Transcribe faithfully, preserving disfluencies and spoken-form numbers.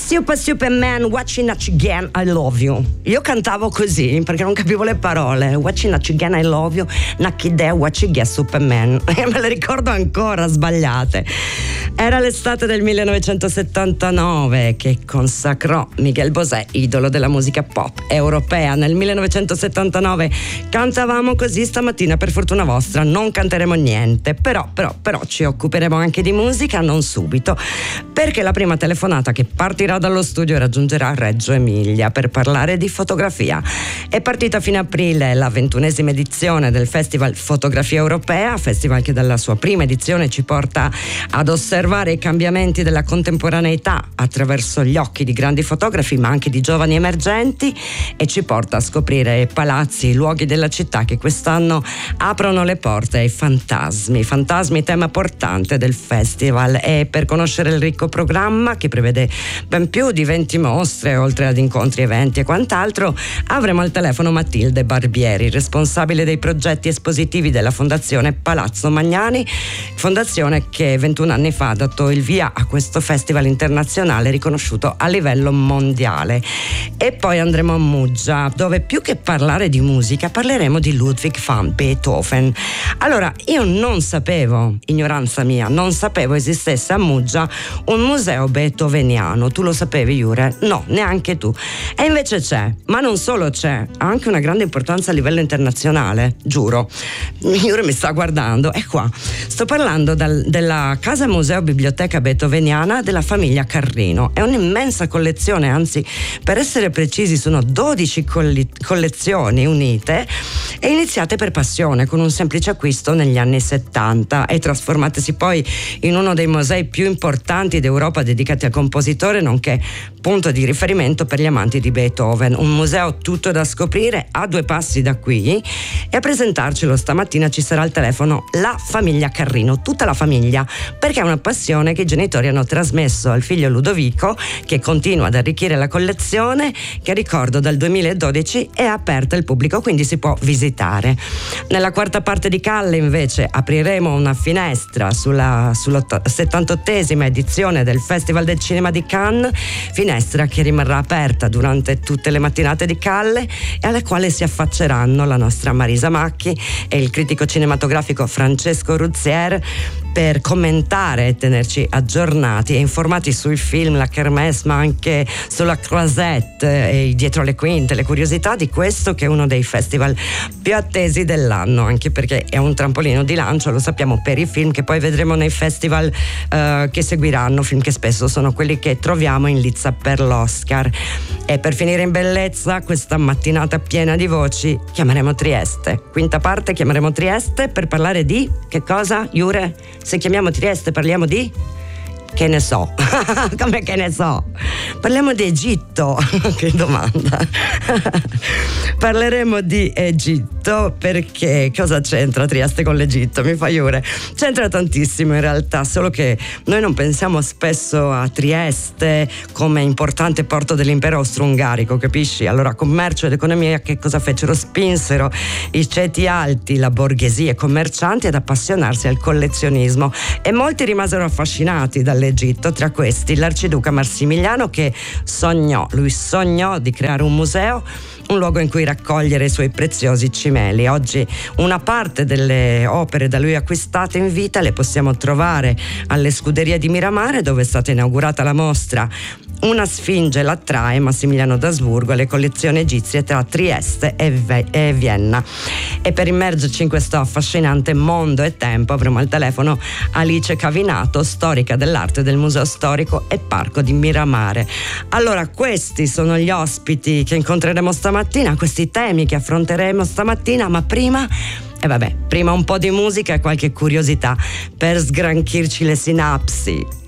Super Superman, watching at again, I love you. Io cantavo così perché non capivo le parole. Watching at again, I love you. Nakide, watching again, Superman. Me le ricordo ancora sbagliate. Era l'estate del millenovecentosettantanove che consacrò Miguel Bosé, idolo della musica pop europea. Nel millenovecentosettantanove cantavamo così. Stamattina, per fortuna vostra, non canteremo niente, però, però, però ci occuperemo anche di musica, non subito, perché la prima telefonata che partirà dallo studio raggiungerà Reggio Emilia per parlare di fotografia. È partita a fine aprile la ventunesima edizione del Festival Fotografia Europea, festival che dalla sua prima edizione ci porta ad osservare i cambiamenti della contemporaneità attraverso gli occhi di grandi fotografi, ma anche di giovani emergenti, e ci porta a scoprire palazzi, i luoghi della città che quest'anno aprono le porte ai fantasmi. Fantasmi, tema portante del festival, e per conoscere il ricco programma che prevede ben più di venti mostre, oltre ad incontri, eventi e quant'altro, avremo al telefono Matilde Barbieri, responsabile dei progetti espositivi della Fondazione Palazzo Magnani, fondazione che ventuno anni fa ha dato il via a questo festival internazionale riconosciuto a livello mondiale. E poi andremo a Muggia, dove più che parlare di musica parleremo di Ludwig van Beethoven. Allora, io non sapevo, ignoranza mia, non sapevo esistesse a Muggia un museo beethoveniano. Tu lo sapevi, Jure? No, neanche tu. E invece c'è, ma non solo c'è, ha anche una grande importanza a livello internazionale, giuro. Jure mi sta guardando, è qua. Sto parlando dal, della Casa Museo Biblioteca Beethoveniana della famiglia Carrino. È un'immensa collezione, anzi, per essere precisi, sono dodici colli- collezioni unite e iniziate per passione con un semplice acquisto negli anni settanta e trasformatesi poi in uno dei musei più importanti d'Europa dedicati al compositore, nonché punto di riferimento per gli amanti di Beethoven. Un museo tutto da scoprire a due passi da qui, e a presentarcelo stamattina ci sarà al telefono la famiglia Carrino, tutta la famiglia, perché è una passione che i genitori hanno trasmesso al figlio Ludovico, che continua ad arricchire la collezione, che ricordo dal duemiladodici è aperta al pubblico, quindi si può visitare. Nella quarta parte di Calle invece apriremo una finestra sulla, sulla settantottesima edizione del Festival del Cinema di Cannes, finestra che rimarrà aperta durante tutte le mattinate di Calle e alla quale si affacceranno la nostra Marisa Macchi e il critico cinematografico Francesco Ruzzier per commentare e tenerci aggiornati e informati sui film, la kermesse, ma anche sulla croisette e dietro le quinte, le curiosità di questo che è uno dei festival più attesi dell'anno, anche perché è un trampolino di lancio, lo sappiamo, per i film che poi vedremo nei festival uh, che seguiranno, film che spesso sono quelli che troviamo in lizza per l'Oscar. E per finire in bellezza questa mattinata piena di voci chiameremo Trieste, quinta parte chiameremo Trieste per parlare di che cosa, Jure? Se chiamiamo Trieste parliamo di? Che ne so, come che ne so? Parliamo di Egitto, che domanda. Parleremo di Egitto perché cosa c'entra Trieste con l'Egitto? Mi fa Jure. C'entra tantissimo in realtà, solo che noi non pensiamo spesso a Trieste come importante porto dell'impero austro-ungarico, capisci? Allora commercio ed economia che cosa fecero? Spinsero i ceti alti, la borghesia e commercianti ad appassionarsi al collezionismo, e molti rimasero affascinati dall'Egitto. Tra questi l'arciduca Massimiliano, che sognò, lui sognò di creare un museo, un luogo in cui raccogliere i suoi preziosi cimeli. Oggi una parte delle opere da lui acquistate in vita le possiamo trovare alle Scuderie di Miramare, dove è stata inaugurata la mostra Una sfinge l'attrae, Massimiliano d'Asburgo, le collezioni egizie tra Trieste e, Ve- e Vienna. E per immergerci in questo affascinante mondo e tempo avremo al telefono Alice Cavinato, storica dell'arte del Museo Storico e Parco di Miramare. Allora, questi sono gli ospiti che incontreremo stamattina, questi temi che affronteremo stamattina, ma prima E vabbè, prima un po' di musica e qualche curiosità per sgranchirci le sinapsi.